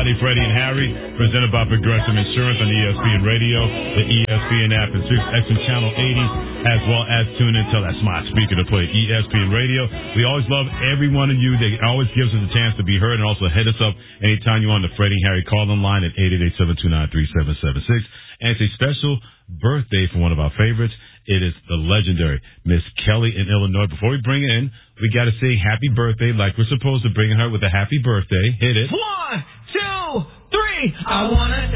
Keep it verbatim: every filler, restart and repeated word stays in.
Friday, Freddie and Harry, presented by Progressive Insurance on E S P N Radio, the E S P N app, and six X M Channel eighty, as well as tune in to that smart speaker to play E S P N Radio. We always love every one of you. They always gives us a chance to be heard, and also hit us up anytime you're on the Freddie and Harry call-in line at eight eight eight, seven two nine, three seven seven six. And it's a special birthday for one of our favorites. It is the legendary Miss Kelly in Illinois. Before we bring her in, we got to say happy birthday like we're supposed to, bring her with a happy birthday. Hit it. One, two, three. I want to